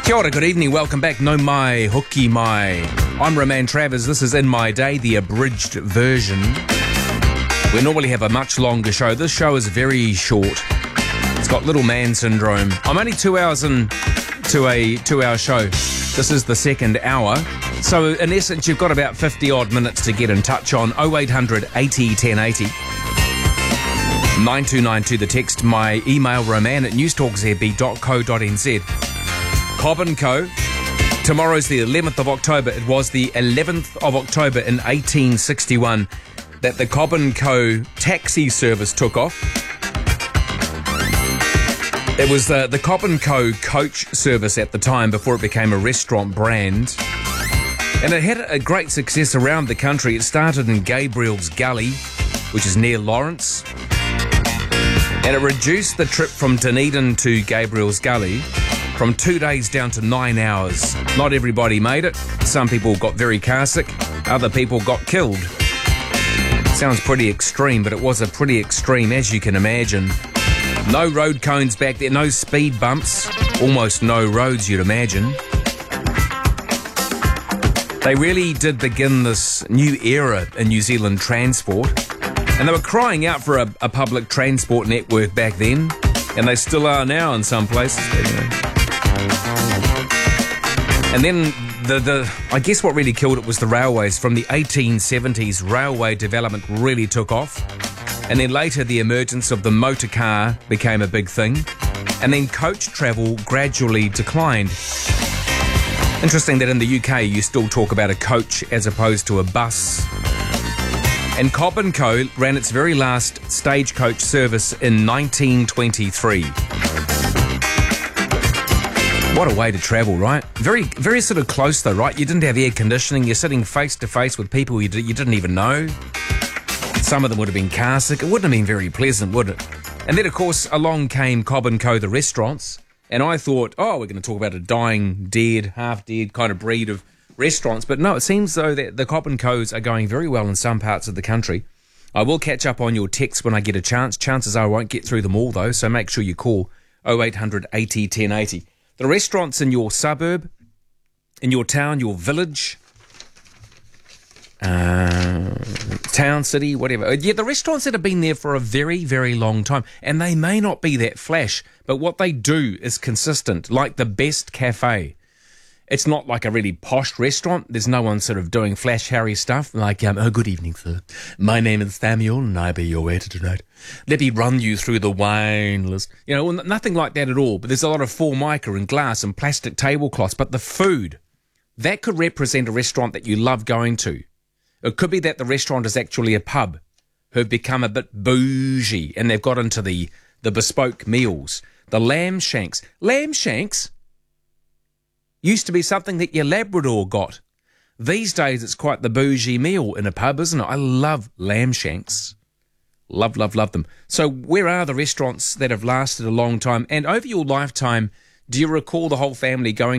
Kia ora, good evening, welcome back. No mai, hoki mai. I'm Roman Travers. This is In My Day, the abridged version. We normally have a much longer show. This show is very short. It's got little man syndrome. I'm only 2 hours into a 2-hour show. This is the second hour. So in essence, you've got about 50 odd minutes to get in touch on 0800 80 1080. 9292 the text, my email roman@newstalkzb.co.nz. Cobb & Co. Tomorrow's the 11th of October. It was the 11th of October in 1861 that the Cobb & Co. taxi service took off. It was the Cobb & Co. coach service at the time before it became a restaurant brand. And it had a great success around the country. It started in Gabriel's Gully, which is near Lawrence. And it reduced the trip from Dunedin to Gabriel's Gully from 2 days down to 9 hours. Not everybody made it. Some people got very car sick. Other people got killed. Sounds pretty extreme, but it was a pretty extreme, as you can imagine. No road cones back there, no speed bumps. Almost no roads, you'd imagine. They really did begin this new era in New Zealand transport. And they were crying out for a public transport network back then. And they still are now in some places. And then I guess what really killed it was the railways. From the 1870s, railway development really took off. And then later the emergence of the motor car became a big thing. And then coach travel gradually declined. Interesting that in the UK you still talk about a coach as opposed to a bus. And Cobb & Co. ran its very last stagecoach service in 1923. What a way to travel, right? Very, very sort of close though, right? You didn't have air conditioning. You're sitting face to face with people you didn't even know. Some of them would have been car sick. It wouldn't have been very pleasant, would it? And then, of course, along came Cobb & Co., the restaurants. And I thought, we're going to talk about a dying, dead, half-dead kind of breed of restaurants. But no, it seems though that the Cobb & Co.'s are going very well in some parts of the country. I will catch up on your texts when I get a chance. Chances are I won't get through them all though, so make sure you call 0800 80 1080. The restaurants in your suburb, in your town, your village, town, city, whatever. Yeah, the restaurants that have been there for a very, very long time. And they may not be that flash, but what they do is consistent, like the best cafe. It's not like a really posh restaurant. There's no one sort of doing flash Harry stuff like, good evening, sir. My name is Samuel and I be your waiter tonight. Let me run you through the wine list. You know, nothing like that at all. But there's a lot of formica and glass and plastic tablecloths. But the food, that could represent a restaurant that you love going to. It could be that the restaurant is actually a pub who've become a bit bougie and they've got into the bespoke meals. The lamb shanks. Lamb shanks used to be something that your Labrador got. These days, it's quite the bougie meal in a pub, isn't it? I love lamb shanks. Love, love, love them. So where are the restaurants that have lasted a long time? And over your lifetime, do you recall the whole family going